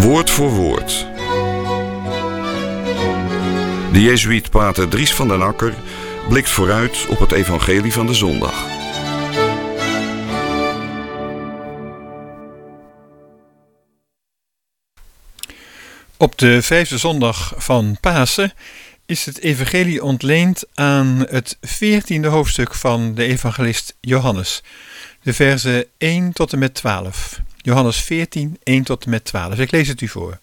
Woord voor woord. De jezuïet pater Dries van den Akker blikt vooruit op het evangelie van de zondag. Op de 5e zondag van Pasen is het evangelie ontleend aan het 14e hoofdstuk van de evangelist Johannes. De verzen 1 tot en met 12. Johannes 14, 1 tot en met 12. Ik lees het u voor.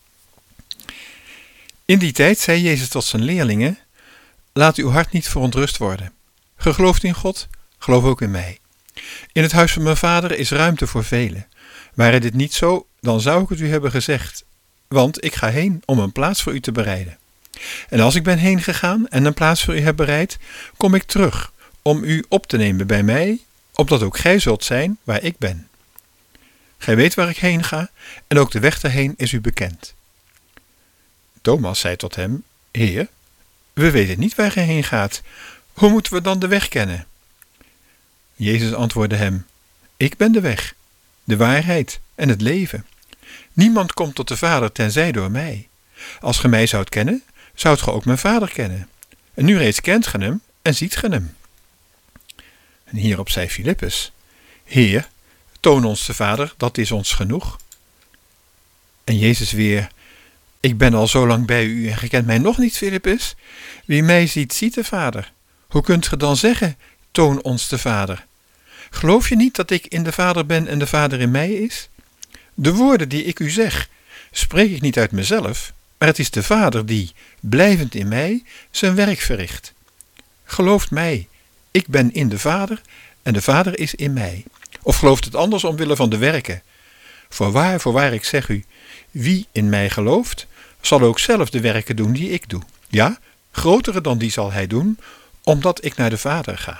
In die tijd zei Jezus tot zijn leerlingen: laat uw hart niet verontrust worden. Ge gelooft in God, geloof ook in mij. In het huis van mijn vader is ruimte voor velen. Ware dit niet zo, dan zou ik het u hebben gezegd. Want ik ga heen om een plaats voor u te bereiden. En als ik ben heen gegaan en een plaats voor u heb bereid, kom ik terug om u op te nemen bij mij, opdat ook gij zult zijn waar ik ben. Gij weet waar ik heen ga, en ook de weg daarheen is u bekend. Thomas zei tot hem: Heer, we weten niet waar gij heen gaat. Hoe moeten we dan de weg kennen? Jezus antwoordde hem: Ik ben de weg, de waarheid en het leven. Niemand komt tot de Vader tenzij door mij. Als ge mij zoudt kennen, zoudt ge ook mijn Vader kennen. En nu reeds kent ge hem en ziet ge hem. En hierop zei Filippus: Heer, toon ons de Vader, dat is ons genoeg. En Jezus weer: Ik ben al zo lang bij u en ge kent mij nog niet, Filippus. Wie mij ziet, ziet de Vader. Hoe kunt ge dan zeggen: toon ons de Vader? Geloof je niet dat ik in de Vader ben en de Vader in mij is? De woorden die ik u zeg, spreek ik niet uit mezelf, maar het is de Vader die, blijvend in mij, zijn werk verricht. Gelooft mij, ik ben in de Vader en de Vader is in mij. Of gelooft het anders omwille van de werken? Voorwaar, ik zeg u, wie in mij gelooft, zal ook zelf de werken doen die ik doe. Ja, grotere dan die zal hij doen, omdat ik naar de Vader ga.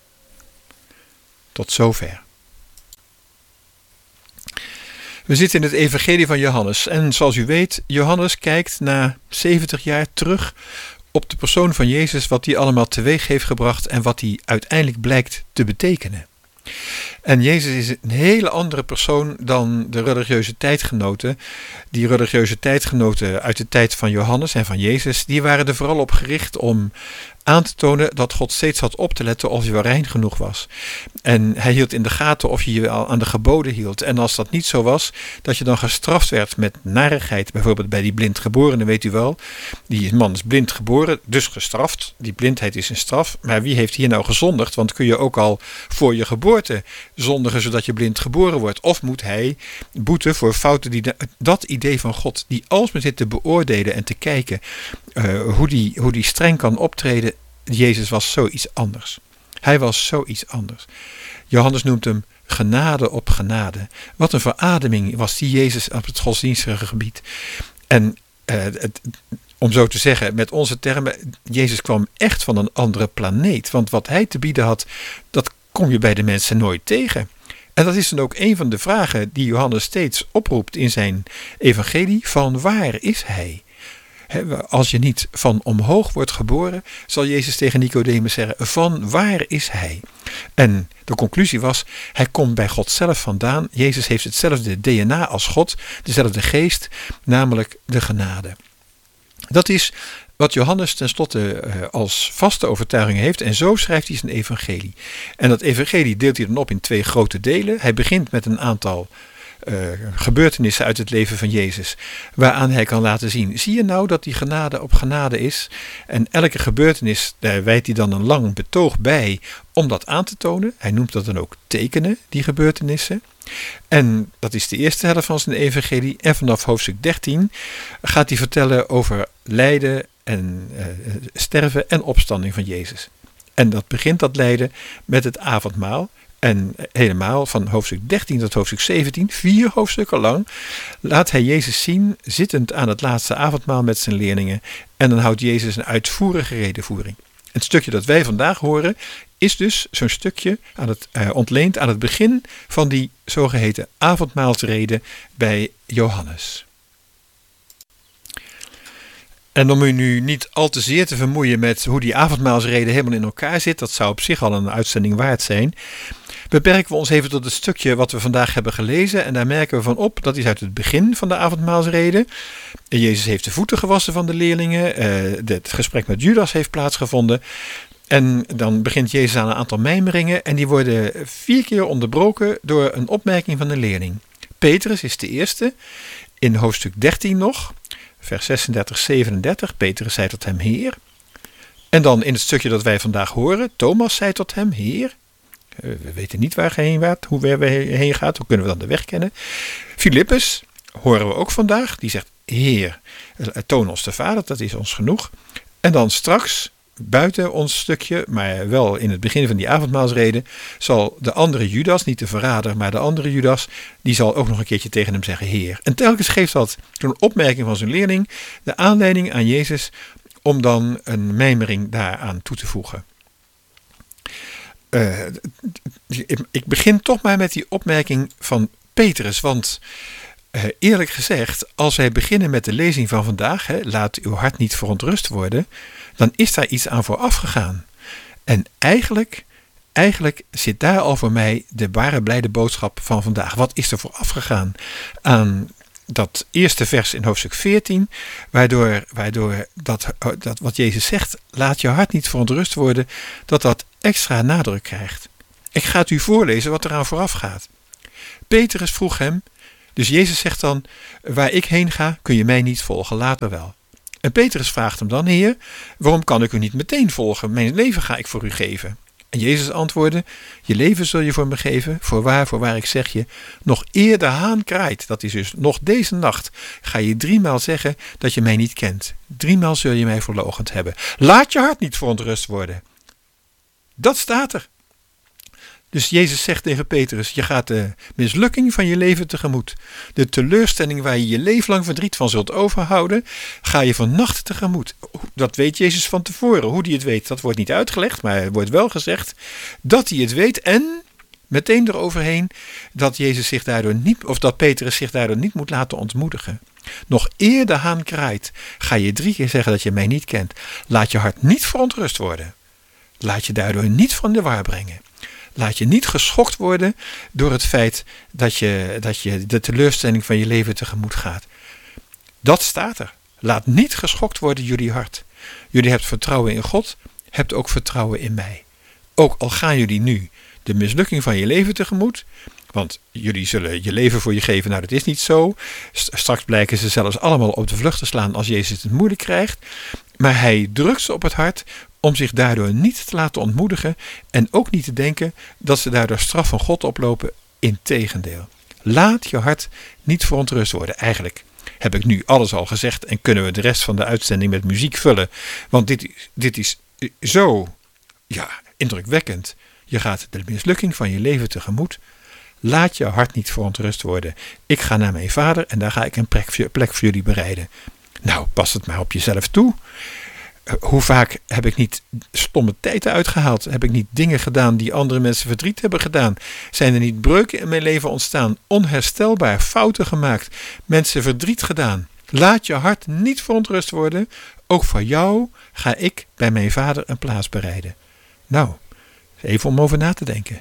Tot zover. We zitten in het evangelie van Johannes en zoals u weet, Johannes kijkt na 70 jaar terug op de persoon van Jezus, wat hij allemaal teweeg heeft gebracht en wat hij uiteindelijk blijkt te betekenen. En Jezus is een hele andere persoon dan de religieuze tijdgenoten. Die religieuze tijdgenoten uit de tijd van Johannes en van Jezus, die waren er vooral op gericht om aan te tonen dat God steeds had op te letten of je wel rein genoeg was. En hij hield in de gaten of je je wel aan de geboden hield. En als dat niet zo was, dat je dan gestraft werd met narigheid. Bijvoorbeeld bij die blindgeborene, weet u wel. Die man is blind geboren, dus gestraft. Die blindheid is een straf. Maar wie heeft hier nou gezondigd? Want kun je ook al voor je geboorte zondigen zodat je blind geboren wordt? Of moet hij boeten voor fouten die dat idee van God, die alsmaar zit te beoordelen en te kijken hoe die streng kan optreden. Jezus was zoiets anders. Hij was zoiets anders. Johannes noemt hem genade op genade. Wat een verademing was die Jezus op het godsdienstige gebied. En om zo te zeggen, met onze termen, Jezus kwam echt van een andere planeet. Want wat hij te bieden had, dat kom je bij de mensen nooit tegen. En dat is dan ook een van de vragen die Johannes steeds oproept in zijn evangelie: van waar is hij? Als je niet van omhoog wordt geboren, zal Jezus tegen Nicodemus zeggen: van waar is hij? En de conclusie was: hij komt bij God zelf vandaan. Jezus heeft hetzelfde DNA als God, dezelfde geest, namelijk de genade. Dat is wat Johannes tenslotte als vaste overtuiging heeft, en zo schrijft hij zijn evangelie. En dat evangelie deelt hij dan op in 2 grote delen. Hij begint met een aantal gebeurtenissen uit het leven van Jezus, waaraan hij kan laten zien: zie je nou dat die genade op genade is? En elke gebeurtenis, daar wijdt hij dan een lang betoog bij om dat aan te tonen. Hij noemt dat dan ook tekenen, die gebeurtenissen. En dat is de eerste helft van zijn evangelie. En vanaf hoofdstuk 13 gaat hij vertellen over lijden en sterven en opstanding van Jezus. En dat begint, dat lijden, met het avondmaal. En helemaal van hoofdstuk 13 tot hoofdstuk 17, 4 hoofdstukken lang, laat hij Jezus zien zittend aan het laatste avondmaal met zijn leerlingen. En dan houdt Jezus een uitvoerige redevoering. Het stukje dat wij vandaag horen is dus zo'n stukje ontleend aan het begin van die zogeheten avondmaalsrede bij Johannes. En om u nu niet al te zeer te vermoeien met hoe die avondmaalsrede helemaal in elkaar zit, dat zou op zich al een uitzending waard zijn, beperken we ons even tot het stukje wat we vandaag hebben gelezen. En daar merken we van op, dat is uit het begin van de avondmaalsrede. Jezus heeft de voeten gewassen van de leerlingen. Het gesprek met Judas heeft plaatsgevonden. En dan begint Jezus aan een aantal mijmeringen. En die worden 4 keer onderbroken door een opmerking van de leerling. Petrus is de eerste. In hoofdstuk 13 nog, vers 36, 37. Petrus zei tot hem, Heer. En dan in het stukje dat wij vandaag horen. Thomas zei tot hem, Heer. We weten niet waar hij heen gaat, hoe ver we heen gaat. Hoe kunnen we dan de weg kennen? Filippus horen we ook vandaag. Die zegt, Heer, toon ons de Vader, dat is ons genoeg. En dan straks, buiten ons stukje, maar wel in het begin van die avondmaalsrede, zal de andere Judas, niet de verrader, maar de andere Judas, die zal ook nog een keertje tegen hem zeggen, Heer. En telkens geeft dat door een opmerking van zijn leerling de aanleiding aan Jezus om dan een mijmering daaraan toe te voegen. Ik begin toch maar met die opmerking van Petrus, want eerlijk gezegd, als wij beginnen met de lezing van vandaag, laat uw hart niet verontrust worden, dan is daar iets aan vooraf gegaan. En eigenlijk zit daar al voor mij de ware blijde boodschap van vandaag. Wat is er vooraf gegaan aan dat eerste vers in hoofdstuk 14, waardoor dat wat Jezus zegt, laat je hart niet verontrust worden, dat extra nadruk krijgt. Ik ga het u voorlezen wat eraan vooraf gaat. Petrus vroeg hem, dus Jezus zegt dan, waar ik heen ga, kun je mij niet volgen, later wel. En Petrus vraagt hem dan, Heer, waarom kan ik u niet meteen volgen? Mijn leven ga ik voor u geven. En Jezus antwoordde, je leven zul je voor me geven, voorwaar ik zeg je, nog eer de haan kraait, dat is dus nog deze nacht, ga je 3 maal zeggen dat je mij niet kent. 3 maal zul je mij verloochend hebben. Laat je hart niet verontrust worden. Dat staat er. Dus Jezus zegt tegen Petrus, je gaat de mislukking van je leven tegemoet. De teleurstelling waar je je leven lang verdriet van zult overhouden, ga je vannacht tegemoet. Dat weet Jezus van tevoren. Hoe hij het weet, dat wordt niet uitgelegd, maar er wordt wel gezegd dat hij het weet en meteen eroverheen dat Jezus zich daardoor niet, of dat Petrus zich daardoor niet moet laten ontmoedigen. Nog eer de haan kraait, ga je 3 keer zeggen dat je mij niet kent. Laat je hart niet verontrust worden. Laat je daardoor niet van de war brengen. Laat je niet geschokt worden door het feit dat je de teleurstelling van je leven tegemoet gaat. Dat staat er. Laat niet geschokt worden jullie hart. Jullie hebt vertrouwen in God, hebt ook vertrouwen in mij. Ook al gaan jullie nu de mislukking van je leven tegemoet, want jullie zullen je leven voor je geven, nou dat is niet zo. Straks blijken ze zelfs allemaal op de vlucht te slaan als Jezus het moeilijk krijgt. Maar hij drukt ze op het hart om zich daardoor niet te laten ontmoedigen en ook niet te denken dat ze daardoor straf van God oplopen. Integendeel. Laat je hart niet verontrust worden. Eigenlijk heb ik nu alles al gezegd en kunnen we de rest van de uitzending met muziek vullen. Want dit is zo indrukwekkend. Je gaat de mislukking van je leven tegemoet. Laat je hart niet verontrust worden. Ik ga naar mijn Vader en daar ga ik een plek voor jullie bereiden. Nou, pas het maar op jezelf toe. Hoe vaak heb ik niet stomme tijd uitgehaald? Heb ik niet dingen gedaan die andere mensen verdriet hebben gedaan? Zijn er niet breuken in mijn leven ontstaan? Onherstelbaar, fouten gemaakt, mensen verdriet gedaan? Laat je hart niet verontrust worden. Ook voor jou ga ik bij mijn Vader een plaats bereiden. Nou, even om over na te denken.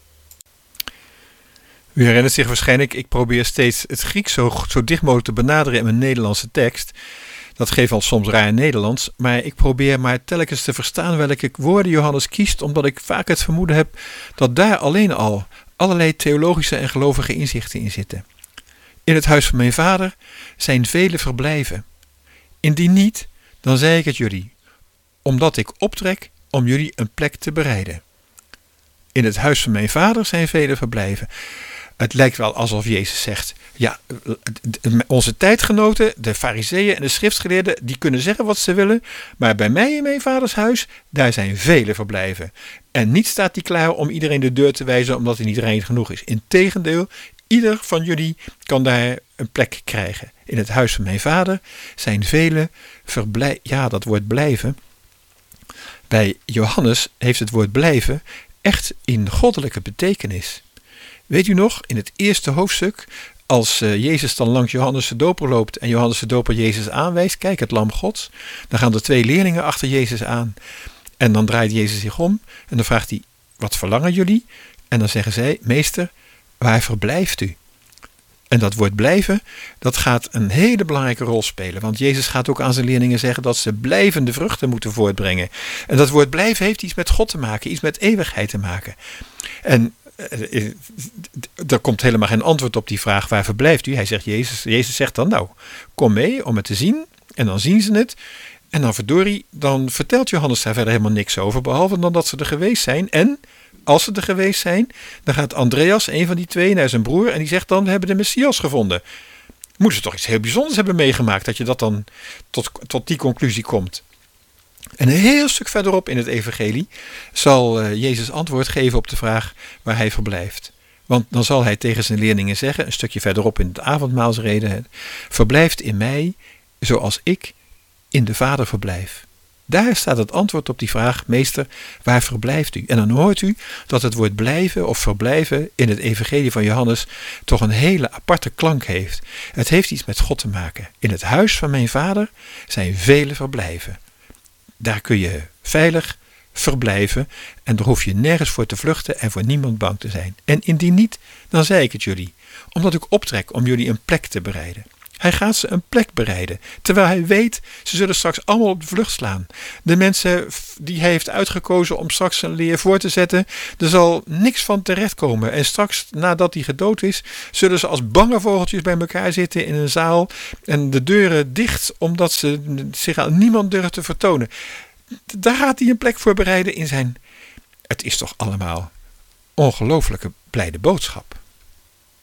U herinnert zich waarschijnlijk, ik probeer steeds het Grieks zo dicht mogelijk te benaderen in mijn Nederlandse tekst. Dat geeft al soms raar Nederlands, maar ik probeer maar telkens te verstaan welke woorden Johannes kiest, omdat ik vaak het vermoeden heb dat daar alleen al allerlei theologische en gelovige inzichten in zitten. In het huis van mijn Vader zijn vele verblijven. Indien niet, dan zei ik het jullie, omdat ik optrek om jullie een plek te bereiden. In het huis van mijn Vader zijn vele verblijven. Het lijkt wel alsof Jezus zegt, ja, onze tijdgenoten, de farizeeën en de schriftgeleerden, die kunnen zeggen wat ze willen, maar bij mij in mijn Vaders huis, daar zijn vele verblijven. En niet staat die klaar om iedereen de deur te wijzen, omdat hij niet rein genoeg is. Integendeel, ieder van jullie kan daar een plek krijgen. In het huis van mijn Vader zijn vele verblijven. Ja, dat woord blijven. Bij Johannes heeft het woord blijven echt in goddelijke betekenis. Weet u nog, in het eerste hoofdstuk, als Jezus dan langs Johannes de Doper loopt en Johannes de Doper Jezus aanwijst, kijk, het lam Gods, dan gaan de 2 leerlingen achter Jezus aan. En dan draait Jezus zich om en dan vraagt hij, wat verlangen jullie? En dan zeggen zij, meester, waar verblijft u? En dat woord blijven, dat gaat een hele belangrijke rol spelen. Want Jezus gaat ook aan zijn leerlingen zeggen dat ze blijvende vruchten moeten voortbrengen. En dat woord blijven heeft iets met God te maken, iets met eeuwigheid te maken. En er komt helemaal geen antwoord op die vraag, waar verblijft u? Hij zegt, Jezus zegt dan, nou, kom mee om het te zien. En dan zien ze het. En dan verdorie, dan vertelt Johannes daar verder helemaal niks over, behalve dan dat ze er geweest zijn. En als ze er geweest zijn, dan gaat Andreas, een van die 2, naar zijn broer en die zegt dan, we hebben de Messias gevonden. Moeten ze toch iets heel bijzonders hebben meegemaakt, dat je dat dan tot die conclusie komt. En een heel stuk verderop in het evangelie zal Jezus antwoord geven op de vraag waar hij verblijft. Want dan zal hij tegen zijn leerlingen zeggen, een stukje verderop in het avondmaalsrede, verblijft in mij zoals ik in de Vader verblijf. Daar staat het antwoord op die vraag, meester, waar verblijft u? En dan hoort u dat het woord blijven of verblijven in het evangelie van Johannes toch een hele aparte klank heeft. Het heeft iets met God te maken. In het huis van mijn Vader zijn vele verblijven. Daar kun je veilig verblijven en daar hoef je nergens voor te vluchten en voor niemand bang te zijn. En indien niet, dan zei ik het jullie, omdat ik optrek om jullie een plek te bereiden. Hij gaat ze een plek bereiden, terwijl hij weet, ze zullen straks allemaal op de vlucht slaan. De mensen die hij heeft uitgekozen om straks zijn leer voor te zetten, er zal niks van terechtkomen. En straks, nadat hij gedood is, zullen ze als bange vogeltjes bij elkaar zitten in een zaal en de deuren dicht, omdat ze zich aan niemand durven te vertonen. Daar gaat hij een plek voor bereiden in zijn... Het is toch allemaal ongelooflijke blijde boodschap.